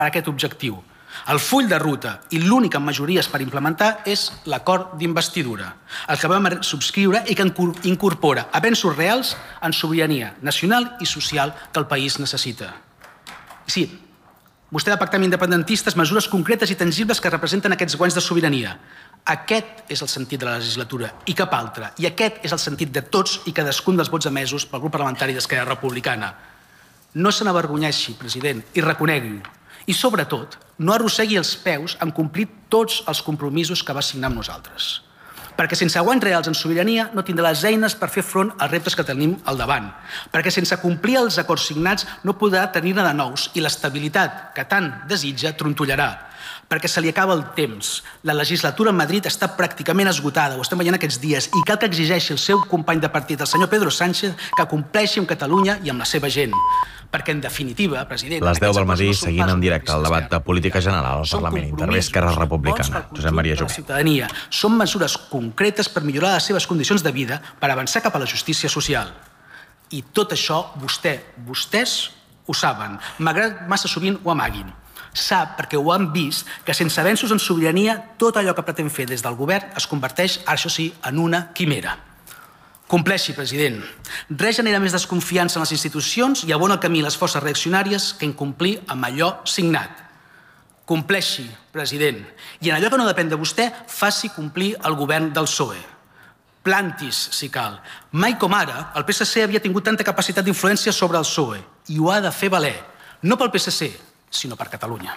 per a aquest objectiu. El full de ruta i l'únic amb majories per implementar és l'acord d'investidura, el que vam subscriure i que incorpora avenços reals en sobirania nacional i social que el país necessita. Sí, vostè ha de pactar amb independentistes mesures concretes i tangibles que representen aquests guanys de sobirania. Aquest és el sentit de la legislatura i cap altre. I aquest és el sentit de tots i cadascun dels vots emesos pel grup parlamentari d'Esquerra Republicana. No se n'avergonyeixi, president, i reconegui-ho. I, sobretot, no arrossegui els peus en complir tots els compromisos que va signar amb nosaltres. Perquè sense guanys reals en sobirania no tindrà les eines per fer front als reptes que tenim al davant. Perquè sense complir els acords signats no podrà tenir-ne de nous i l'estabilitat que tant desitja trontollarà. Perquè se li acaba el temps. La legislatura a Madrid està pràcticament esgotada, ho estem veient aquests dies, i cal que exigeixi el seu company de partit, el senyor Pedro Sánchez, que compleixi amb Catalunya i amb la seva gent. Perquè, en definitiva, president... Les 10 del matí, seguint en directe el debat de política general al Parlament. Intervé Esquerra Republicana. Josep Maria Jové. Són mesures concretes per millorar les seves condicions de vida, per avançar cap a la justícia social. I tot això, vostès ho saben, malgrat massa sovint ho amaguin. Sap, perquè ho han vist, que sense avenços en sobirania, tot allò que pretén fer des del govern es converteix, això sí, en una quimera. Compleixi, president. Res genera més desconfiança en les institucions i abona el camí a les forces reaccionàries que incomplir amb allò signat. Compleixi, president. I en allò que no depèn de vostè, faci complir el govern del PSOE. Plantis, si cal. Mai com ara, el PSC havia tingut tanta capacitat d'influència sobre el PSOE i ho ha de fer valer, no pel PSC, sinó per Catalunya.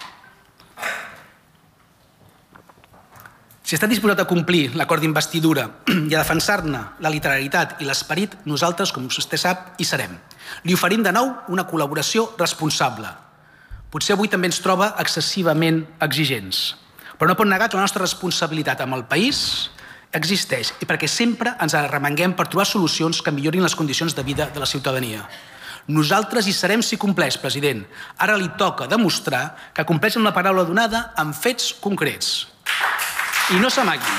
Si està disposat a complir l'acord d'investidura i a defensar-ne la literalitat i l'esperit, nosaltres, com vostè sap, hi serem. Li oferim de nou una col·laboració responsable. Potser avui també ens troba excessivament exigents, però no pot negar que la nostra responsabilitat amb el país existeix i perquè sempre ens arremanguem per trobar solucions que millorin les condicions de vida de la ciutadania. Nosaltres hi serem si compleix, president. Ara li toca demostrar que compleix amb la paraula donada amb fets concrets. I no s'amagui.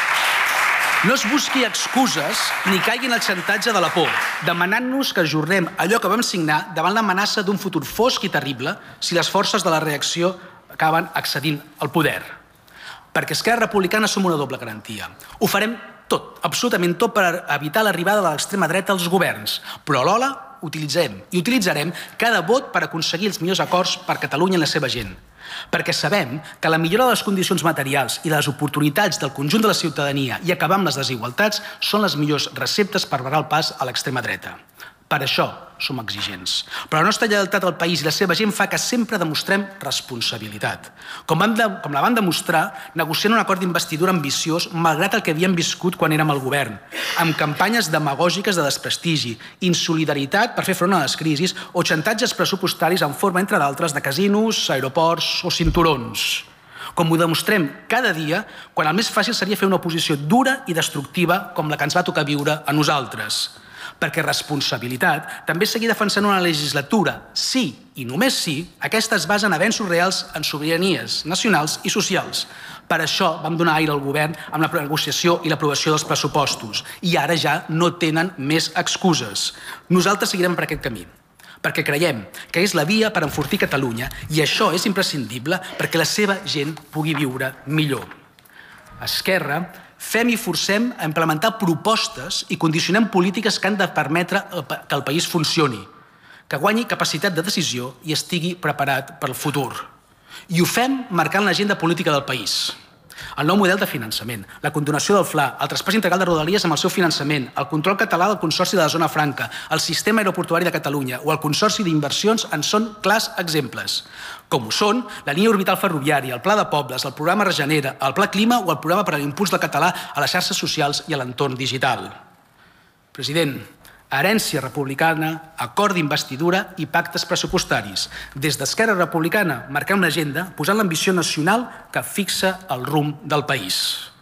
No es busqui excuses ni caigui en el xantatge de la por, demanant-nos que ajornem allò que vam signar davant l'amenaça d'un futur fosc i terrible si les forces de la reacció acaben accedint al poder. Perquè Esquerra Republicana som una doble garantia. Ho farem tot, absolutament tot, per evitar l'arribada de l'extrema dreta als governs, però alhora utilitzarem cada vot per aconseguir els millors acords per Catalunya i la seva gent. Perquè sabem que la millora de les condicions materials i de les oportunitats del conjunt de la ciutadania i acabar amb les desigualtats són les millors receptes per barrar el pas a l'extrema dreta. Per això som exigents. Però la nostra lleialtat al país i la seva gent fa que sempre demostrem responsabilitat. Com la van demostrar negociant un acord d'investidura ambiciós malgrat el que havíem viscut quan érem al govern, amb campanyes demagògiques de desprestigi, insolidaritat per fer front a les crisis o xantatges pressupostaris en forma, entre d'altres, de casinos, aeroports o cinturons. Com ho demostrem cada dia, quan el més fàcil seria fer una oposició dura i destructiva com la que ens va tocar viure a nosaltres. Perquè responsabilitat també és seguir defensant una legislatura, sí i només sí, aquesta es basa en avenços reals en sobiranies nacionals i socials. Per això vam donar aire al govern amb la negociació i l'aprovació dels pressupostos i ara ja no tenen més excuses. Nosaltres seguirem per aquest camí, perquè creiem que és la via per enfortir Catalunya i això és imprescindible perquè la seva gent pugui viure millor. Esquerra, fem i forcem a implementar propostes i condicionem polítiques que han de permetre que el país funcioni, que guanyi capacitat de decisió i estigui preparat per al futur. I ho fem marcant l'agenda política del país. El nou model de finançament, la continuació del FLA, el traspàs integral de Rodalies amb el seu finançament, el control català del Consorci de la Zona Franca, el sistema aeroportuari de Catalunya o el Consorci d'Inversions en són clars exemples. Com ho són la línia orbital ferroviària, el Pla de Pobles, el programa Regenera, el Pla Clima o el programa per a l'impuls del català a les xarxes socials i a l'entorn digital. President, herència republicana, acord d'investidura i pactes pressupostaris. Des d'Esquerra Republicana marquem l'agenda posant l'ambició nacional que fixa el rumb del país.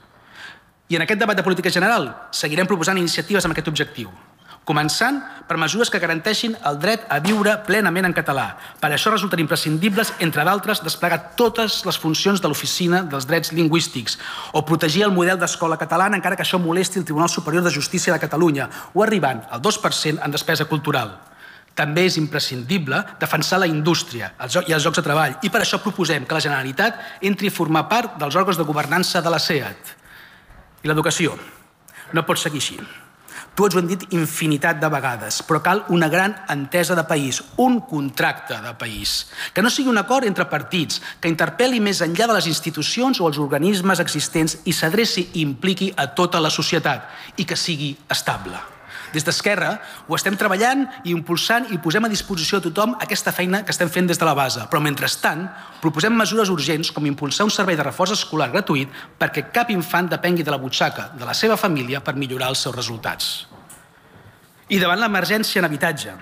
I en aquest debat de política general seguirem proposant iniciatives amb aquest objectiu, començant per mesures que garanteixin el dret a viure plenament en català. Per això resulten imprescindibles, entre d'altres, desplegar totes les funcions de l'Oficina dels Drets Lingüístics o protegir el model d'escola catalana encara que això molesti el Tribunal Superior de Justícia de Catalunya o arribant al 2% en despesa cultural. També és imprescindible defensar la indústria i els llocs de treball i per això proposem que la Generalitat entri a formar part dels òrgans de governança de la SEAT. I l'educació. No pot seguir així. Tots ho hem dit infinitat de vegades, però cal una gran entesa de país, un contracte de país. Que no sigui un acord entre partits, que interpel·li més enllà de les institucions o els organismes existents i s'adreci i impliqui a tota la societat i que sigui estable. Des d'Esquerra ho estem treballant i impulsant i posem a disposició de tothom aquesta feina que estem fent des de la base. Però, mentrestant, proposem mesures urgents com impulsar un servei de reforç escolar gratuït perquè cap infant depengui de la butxaca de la seva família per millorar els seus resultats. I davant l'emergència en habitatge,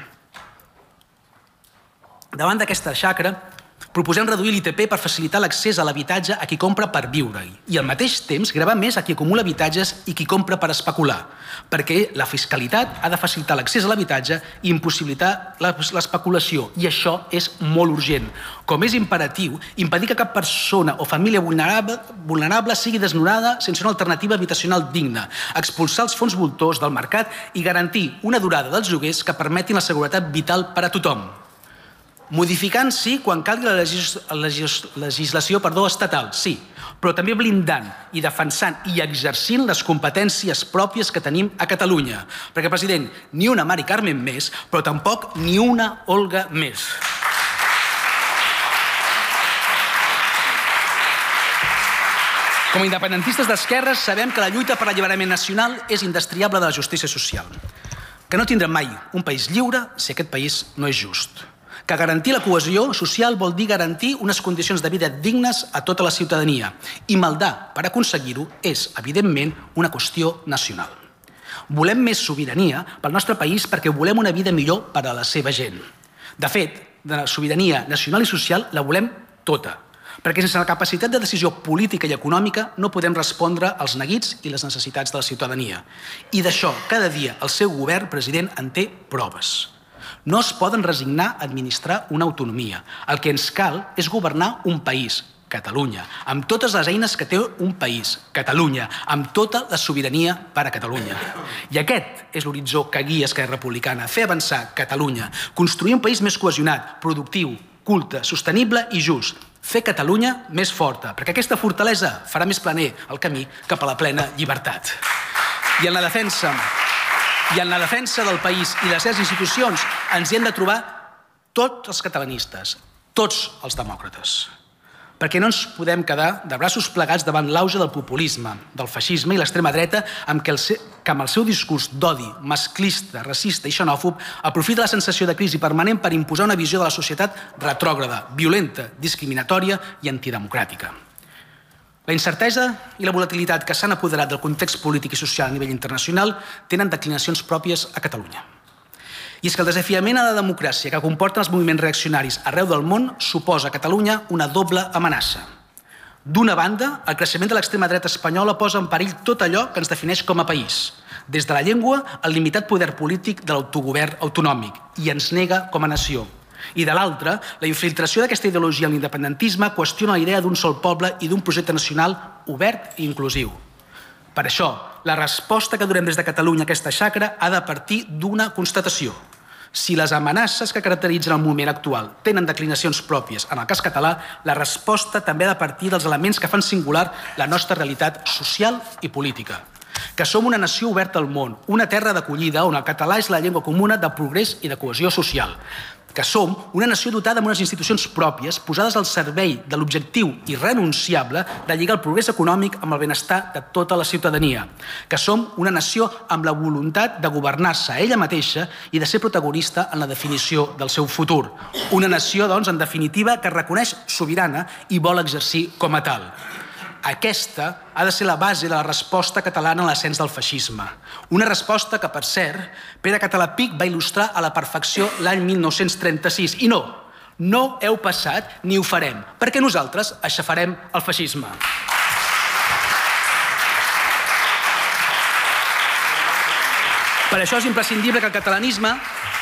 davant d'aquesta xacra, proposem reduir l'ITP per facilitar l'accés a l'habitatge a qui compra per viure-hi i al mateix temps gravar més a qui acumula habitatges i qui compra per especular, perquè la fiscalitat ha de facilitar l'accés a l'habitatge i impossibilitar l'especulació, i això és molt urgent. Com és imperatiu, impedir que cap persona o família vulnerable sigui desnonada sense una alternativa habitacional digna, expulsar els fons voltors del mercat i garantir una durada dels lloguers que permetin la seguretat vital per a tothom. Modificant, sí, quan calgui la legislació estatal, sí, però també blindant i defensant i exercint les competències pròpies que tenim a Catalunya. Perquè, president, ni una Mari Carmen més, però tampoc ni una Olga més. Com a independentistes d'esquerres sabem que la lluita per l'alliberament nacional és indestriable de la justícia social. Que no tindrem mai un país lliure si aquest país no és just. Que garantir la cohesió social vol dir garantir unes condicions de vida dignes a tota la ciutadania. I maldar per aconseguir-ho és, evidentment, una qüestió nacional. Volem més sobirania pel nostre país perquè volem una vida millor per a la seva gent. De fet, de la sobirania nacional i social la volem tota, perquè sense la capacitat de decisió política i econòmica no podem respondre als neguits i les necessitats de la ciutadania. I d'això, cada dia, el seu govern, president, en té proves. No es poden resignar a administrar una autonomia. El que ens cal és governar un país, Catalunya, amb totes les eines que té un país, Catalunya, amb tota la sobirania per a Catalunya. I aquest és l'horitzó que guia Esquerra Republicana, fer avançar Catalunya, construir un país més cohesionat, productiu, culte, sostenible i just, fer Catalunya més forta, perquè aquesta fortalesa farà més planer el camí cap a la plena llibertat. I en la defensa del país i les seves institucions ens hi hem de trobar tots els catalanistes, tots els demòcrates. Perquè no ens podem quedar de braços plegats davant l'auge del populisme, del feixisme i l'extrema dreta amb què amb el seu discurs d'odi, masclista, racista i xenòfob aprofita la sensació de crisi permanent per imposar una visió de la societat retrògrada, violenta, discriminatòria i antidemocràtica. La incertesa i la volatilitat que s'han apoderat del context polític i social a nivell internacional tenen declinacions pròpies a Catalunya. I és que el desafiament a la democràcia que comporten els moviments reaccionaris arreu del món suposa a Catalunya una doble amenaça. D'una banda, el creixement de l'extrema dreta espanyola posa en perill tot allò que ens defineix com a país, des de la llengua al limitat poder polític de l'autogovern autonòmic, i ens nega com a nació. I de l'altra, la infiltració d'aquesta ideologia en l'independentisme qüestiona la idea d'un sol poble i d'un projecte nacional obert i inclusiu. Per això, la resposta que durem des de Catalunya a aquesta xacra ha de partir d'una constatació. Si les amenaces que caracteritzen el moment actual tenen declinacions pròpies en el cas català, la resposta també ha de partir dels elements que fan singular la nostra realitat social i política. Que som una nació oberta al món, una terra d'acollida on el català és la llengua comuna de progrés i de cohesió social. Que som una nació dotada amb unes institucions pròpies posades al servei de l'objectiu irrenunciable de lligar el progrés econòmic amb el benestar de tota la ciutadania. Que som una nació amb la voluntat de governar-se a ella mateixa i de ser protagonista en la definició del seu futur. Una nació, doncs, en definitiva, que es reconeix sobirana i vol exercir com a tal. Aquesta ha de ser la base de la resposta catalana a l'ascens del feixisme. Una resposta que, per cert, Pere Català-Pic va il·lustrar a la perfecció l'any 1936. I no heu passat ni ho farem, perquè nosaltres aixafarem el feixisme. Per això és imprescindible que el catalanisme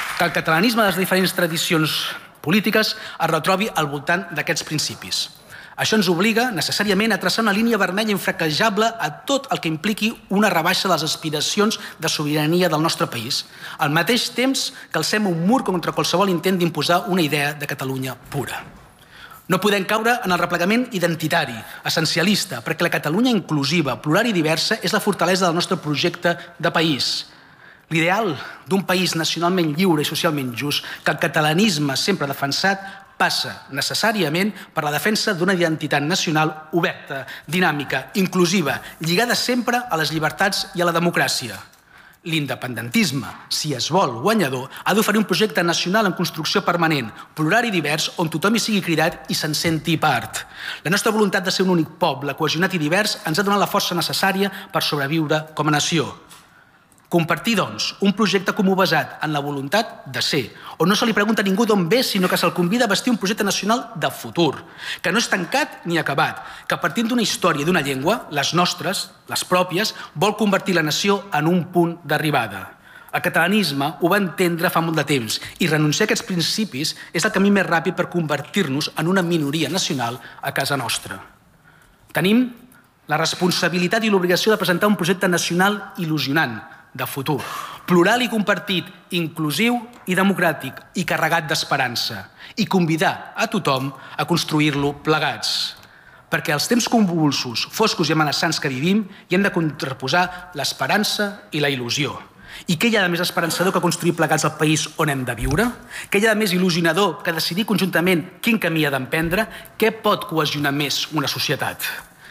de les diferents tradicions polítiques es retrobi al voltant d'aquests principis. Això ens obliga necessàriament a traçar una línia vermella infranquejable a tot el que impliqui una rebaixa de les aspiracions de sobirania del nostre país, al mateix temps que alcem un mur contra qualsevol intent d'imposar una idea de Catalunya pura. No podem caure en el replegament identitari, essencialista, perquè la Catalunya inclusiva, plural i diversa és la fortalesa del nostre projecte de país. L'ideal d'un país nacionalment lliure i socialment just, que el catalanisme sempre ha defensat, passa necessàriament per la defensa d'una identitat nacional oberta, dinàmica, inclusiva, lligada sempre a les llibertats i a la democràcia. L'independentisme, si es vol guanyador, ha d'oferir un projecte nacional en construcció permanent, plural i divers, on tothom hi sigui cridat i se'n senti part. La nostra voluntat de ser un únic poble, cohesionat i divers, ens ha donat la força necessària per sobreviure com a nació. Compartir, doncs, un projecte comú basat en la voluntat de ser, on no se li pregunta a ningú d'on ve, sinó que se'l convida a vestir un projecte nacional de futur, que no és tancat ni acabat, que partint d'una història i d'una llengua, les nostres, les pròpies, vol convertir la nació en un punt d'arribada. El catalanisme ho va entendre fa molt de temps i renunciar a aquests principis és el camí més ràpid per convertir-nos en una minoria nacional a casa nostra. Tenim la responsabilitat i l'obligació de presentar un projecte nacional il·lusionant, de futur, plural i compartit, inclusiu i democràtic i carregat d'esperança, i convidar a tothom a construir-lo plegats. Perquè als temps convulsos, foscos i amenaçants que vivim hi hem de contraposar l'esperança i la il·lusió. I què hi ha de més esperançador que construir plegats el país on hem de viure? Què hi ha de més il·lusionador que decidir conjuntament quin camí ha d'emprendre? Què pot cohesionar més una societat?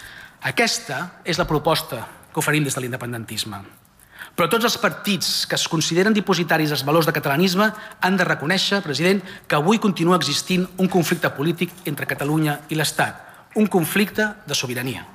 Aquesta és la proposta que oferim des de l'independentisme. Però tots els partits que es consideren dipositaris dels valors de catalanisme han de reconèixer, president, que avui continua existint un conflicte polític entre Catalunya i l'Estat, un conflicte de sobirania.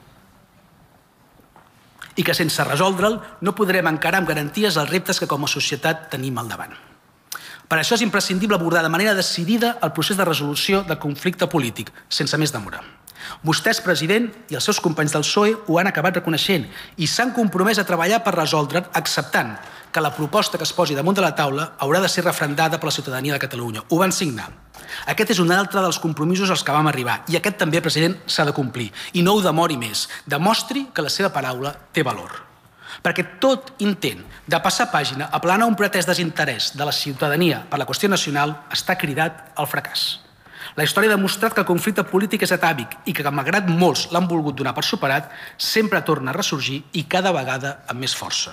I que sense resoldre'l no podrem encarar amb garanties els reptes que com a societat tenim al davant. Per això és imprescindible abordar de manera decidida el procés de resolució del conflicte polític, sense més demora. Vostès, president, i els seus companys del PSOE ho han acabat reconeixent i s'han compromès a treballar per resoldre'l acceptant que la proposta que es posi damunt de la taula haurà de ser referendada per la ciutadania de Catalunya. Ho van signar. Aquest és un altre dels compromisos als que vam arribar i aquest també, president, s'ha de complir. I no ho demori més. Demostri que la seva paraula té valor. Perquè tot intent de passar pàgina apel·lant a un pretès desinterès de la ciutadania per la qüestió nacional està cridat al fracàs. La història ha demostrat que el conflicte polític és atàvic i que, malgrat molts l'han volgut donar per superat, sempre torna a ressorgir i cada vegada amb més força.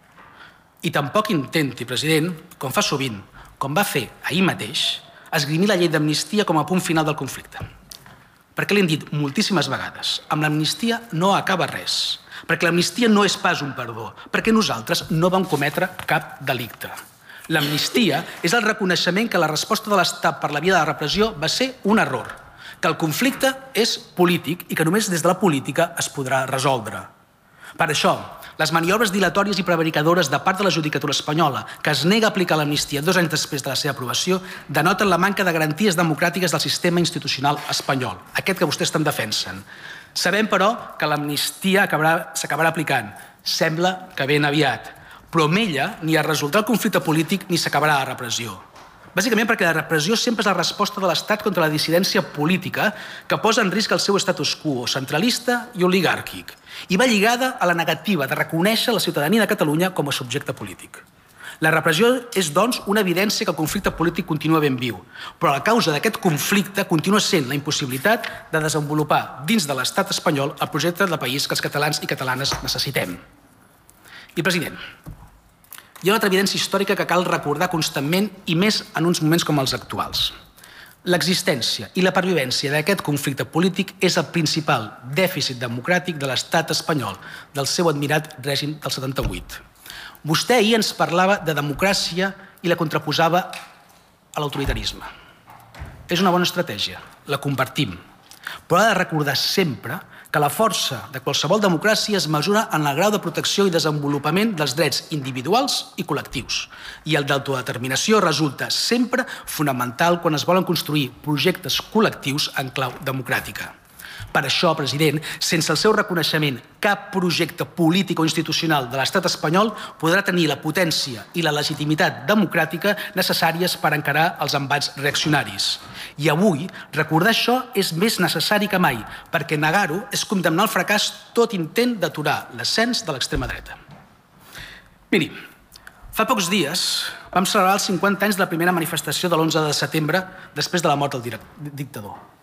I tampoc intenti, president, com fa sovint, com va fer ahir mateix, esgrimir la llei d'amnistia com a punt final del conflicte. Perquè li hem dit moltíssimes vegades, amb l'amnistia no acaba res, perquè l'amnistia no és pas un perdó, perquè nosaltres no vam cometre cap delicte. L'amnistia és el reconeixement que la resposta de l'Estat per la via de la repressió va ser un error, que el conflicte és polític i que només des de la política es podrà resoldre. Per això, les maniobres dilatòries i prevaricadores de part de la judicatura espanyola, que es nega a aplicar l'amnistia 2 anys després de la seva aprovació, denoten la manca de garanties democràtiques del sistema institucional espanyol, aquest que vostès estan defensen. Sabem, però, que l'amnistia s'acabarà aplicant. Sembla que ben aviat. Però amb ella ni es resoldrà el conflicte polític ni s'acabarà la repressió. Bàsicament perquè la repressió sempre és la resposta de l'Estat contra la dissidència política que posa en risc el seu status quo centralista i oligàrquic i va lligada a la negativa de reconèixer la ciutadania de Catalunya com a subjecte polític. La repressió és, doncs, una evidència que el conflicte polític continua ben viu, però la causa d'aquest conflicte continua sent la impossibilitat de desenvolupar dins de l'Estat espanyol el projecte de país que els catalans i catalanes necessitem. I, president, hi ha una altra evidència històrica que cal recordar constantment i més en uns moments com els actuals. L'existència i la pervivència d'aquest conflicte polític és el principal dèficit democràtic de l'estat espanyol, del seu admirat règim del 78. Vostè ahir ens parlava de democràcia i la contraposava a l'autoritarisme. És una bona estratègia, la compartim, però ha de recordar sempre que la força de qualsevol democràcia es mesura en el grau de protecció i desenvolupament dels drets individuals i col·lectius. I el d'autodeterminació resulta sempre fonamental quan es volen construir projectes col·lectius en clau democràtica. Per això, president, sense el seu reconeixement, cap projecte polític o institucional de l'estat espanyol podrà tenir la potència i la legitimitat democràtica necessàries per encarar els embats reaccionaris. I avui, recordar això és més necessari que mai, perquè negar-ho és condemnar al fracàs tot intent d'aturar l'ascens de l'extrema dreta. Miri, fa pocs dies vam celebrar els 50 anys de la primera manifestació de l'11 de setembre després de la mort del dictador.